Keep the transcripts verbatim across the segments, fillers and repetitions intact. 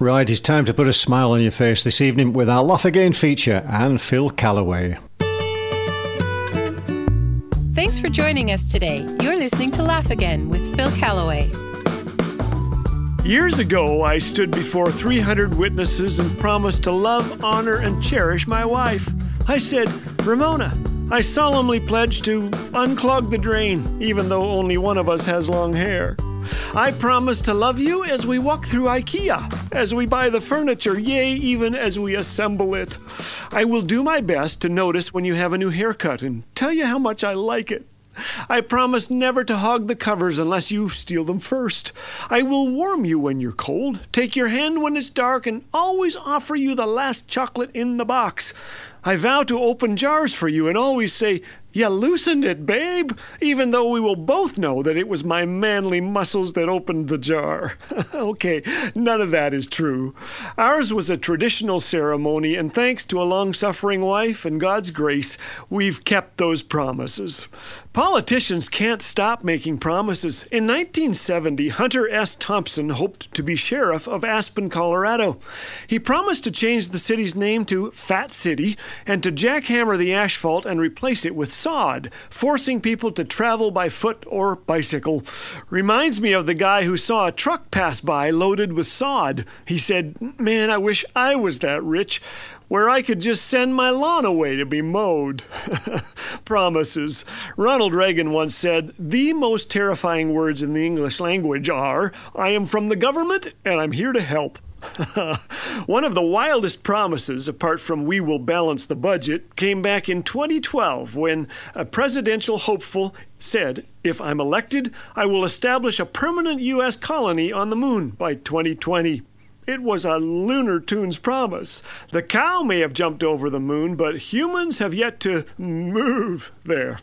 Right, it's time to put a smile on your face this evening with our Laugh Again feature and Phil Callaway. Thanks for joining us today. You're listening to Laugh Again with Phil Callaway. Years ago, I stood before three hundred witnesses and promised to love, honor, and cherish my wife. I said, Ramona, I solemnly pledge to unclog the drain, even though only one of us has long hair. I promise to love you as we walk through IKEA, as we buy the furniture, yea, even as we assemble it. I will do my best to notice when you have a new haircut and tell you how much I like it. I promise never to hog the covers unless you steal them first. I will warm you when you're cold, take your hand when it's dark, and always offer you the last chocolate in the box. I vow to open jars for you and always say, "You loosened it, babe," even though we will both know that it was my manly muscles that opened the jar. Okay, none of that is true. Ours was a traditional ceremony, and thanks to a long-suffering wife and God's grace, we've kept those promises. Politicians can't stop making promises. In nineteen seventy, Hunter S. Thompson hoped to be sheriff of Aspen, Colorado. He promised to change the city's name to Fat City and to jackhammer the asphalt and replace it with sod, forcing people to travel by foot or bicycle. Reminds me of the guy who saw a truck pass by loaded with sod. He said, "Man, I wish I was that rich, where I could just send my lawn away to be mowed." Promises. Ronald Reagan once said, "The most terrifying words in the English language are, 'I am from the government and I'm here to help.'" One of the wildest promises, apart from "we will balance the budget," came back in twenty twelve when a presidential hopeful said, "If I'm elected, I will establish a permanent U S colony on the moon by twenty twenty. It was a Lunar Tunes promise. The cow may have jumped over the moon, but humans have yet to move there.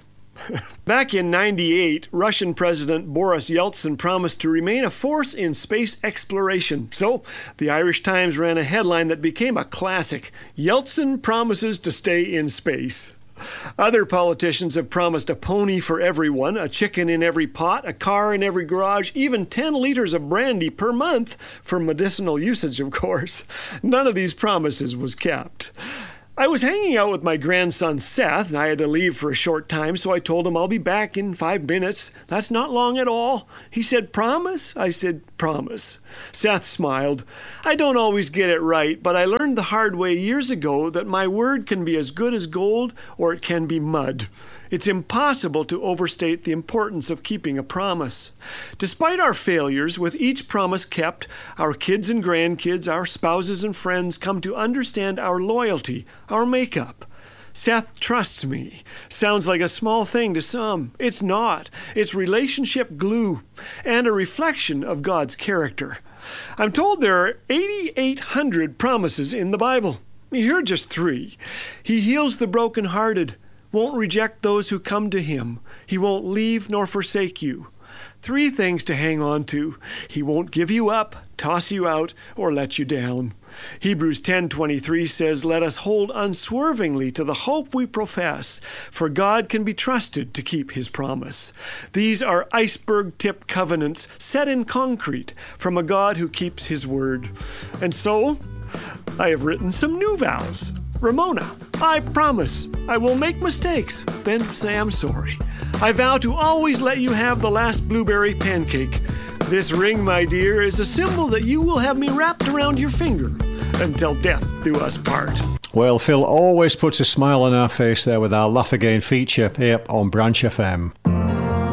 Back in ninety-eight, Russian President Boris Yeltsin promised to remain a force in space exploration. So, the Irish Times ran a headline that became a classic: "Yeltsin promises to stay in space." Other politicians have promised a pony for everyone, a chicken in every pot, a car in every garage, even ten liters of brandy per month, for medicinal usage, of course. None of these promises was kept. I was hanging out with my grandson Seth, and I had to leave for a short time, so I told him I'll be back in five minutes. That's not long at all. He said, "Promise?" I said, "Promise." Seth smiled. I don't always get it right, but I learned the hard way years ago that my word can be as good as gold or it can be mud. It's impossible to overstate the importance of keeping a promise. Despite our failures, with each promise kept, our kids and grandkids, our spouses and friends come to understand our loyalty, our makeup. Seth trusts me. Sounds like a small thing to some. It's not. It's relationship glue and a reflection of God's character. I'm told there are eighty-eight hundred promises in the Bible. Here are just three. He heals the brokenhearted, won't reject those who come to him. He won't leave nor forsake you. Three things to hang on to. He won't give you up, toss you out, or let you down. Hebrews ten twenty-three says, "Let us hold unswervingly to the hope we profess, for God can be trusted to keep his promise." These are iceberg-tip covenants set in concrete from a God who keeps his word. And so, I have written some new vows. Ramona, I promise I will make mistakes, then say I'm sorry. I vow to always let you have the last blueberry pancake. This ring, my dear, is a symbol that you will have me wrapped around your finger until death do us part. Well, Phil always puts a smile on our face there with our Laugh Again feature here on Branch F M.